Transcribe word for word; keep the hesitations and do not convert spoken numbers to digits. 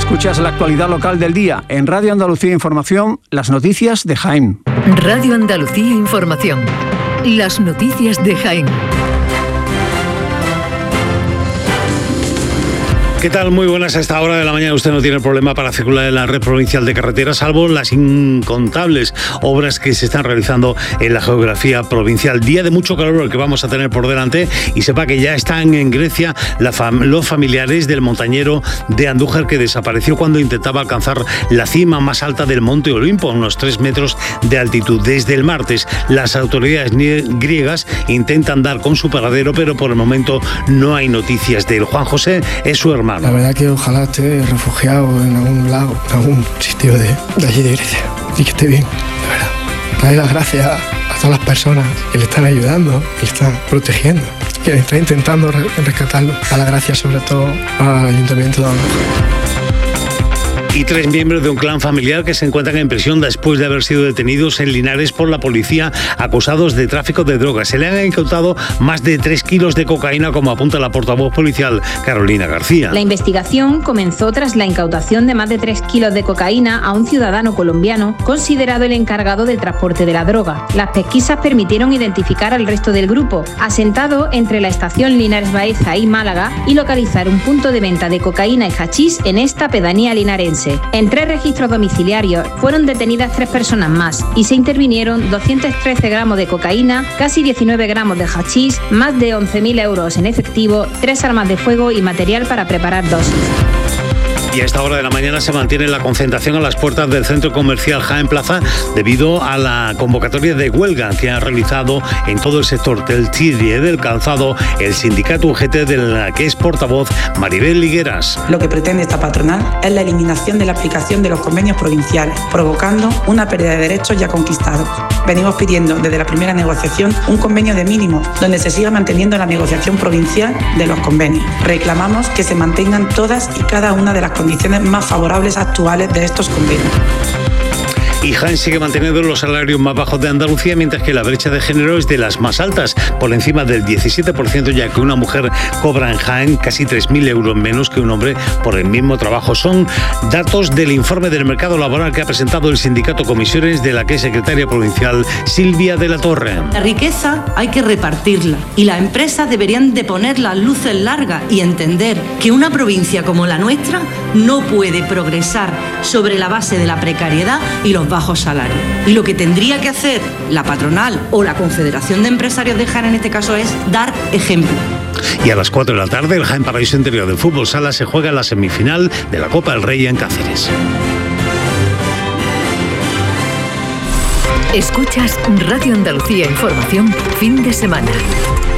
Escuchas la actualidad local del día en Radio Andalucía Información, las noticias de Jaén. Radio Andalucía Información, las noticias de Jaén. ¿Qué tal? Muy buenas. A esta hora de la mañana usted no tiene problema para circular en la red provincial de carreteras, salvo las incontables obras que se están realizando en la geografía provincial. Día de mucho calor el que vamos a tener por delante, y sepa que ya están en Grecia la fam- los familiares del montañero de Andújar que desapareció cuando intentaba alcanzar la cima más alta del Monte Olimpo, a unos tres metros de altitud. Desde el martes, las autoridades griegas intentan dar con su paradero, pero por el momento no hay noticias de él. Juan José es su hermano. La verdad que ojalá esté refugiado en algún lago, en algún sitio de, de allí de Grecia, y que esté bien, de verdad. Darle las gracias a todas las personas que le están ayudando, que le están protegiendo, que están intentando re- rescatarlo. Dar las gracias sobre todo al Ayuntamiento de Andújar. Y tres miembros de un clan familiar que se encuentran en prisión después de haber sido detenidos en Linares por la policía, acusados de tráfico de drogas. Se le han incautado más de tres kilos de cocaína, como apunta la portavoz policial Carolina García. La investigación comenzó tras la incautación de más de tres kilos de cocaína a un ciudadano colombiano considerado el encargado del transporte de la droga. Las pesquisas permitieron identificar al resto del grupo, asentado entre la estación Linares Baeza y Málaga, y localizar un punto de venta de cocaína y hachís en esta pedanía linarense. En tres registros domiciliarios fueron detenidas tres personas más y se intervinieron doscientos trece gramos de cocaína, casi diecinueve gramos de hachís, más de once mil euros en efectivo, tres armas de fuego y material para preparar dosis. Y a esta hora de la mañana se mantiene la concentración a las puertas del centro comercial Jaén Plaza debido a la convocatoria de huelga que ha realizado en todo el sector del Tidie del calzado el sindicato U G T, de la que es portavoz Maribel Ligueras. Lo que pretende esta patronal es la eliminación de la aplicación de los convenios provinciales, provocando una pérdida de derechos ya conquistados. Venimos pidiendo desde la primera negociación un convenio de mínimo, donde se siga manteniendo la negociación provincial de los convenios. Reclamamos que se mantengan todas y cada una de las condiciones más favorables actuales de estos convenios. Y Jaén sigue manteniendo los salarios más bajos de Andalucía, mientras que la brecha de género es de las más altas, por encima del diecisiete por ciento, ya que una mujer cobra en Jaén casi tres mil euros menos que un hombre por el mismo trabajo. Son datos del informe del mercado laboral que ha presentado el sindicato Comisiones, de la que es secretaria provincial Silvia de la Torre. La riqueza hay que repartirla, y las empresas deberían de poner las luces largas y entender que una provincia como la nuestra no puede progresar sobre la base de la precariedad y los bajos salarios. Y lo que tendría que hacer la patronal o la Confederación de Empresarios de Jaén en este caso es dar ejemplo. Y a las cuatro de la tarde el Jaén Paraíso Interior de Fútbol Sala se juega la semifinal de la Copa del Rey en Cáceres. Escuchas Radio Andalucía Información, fin de semana.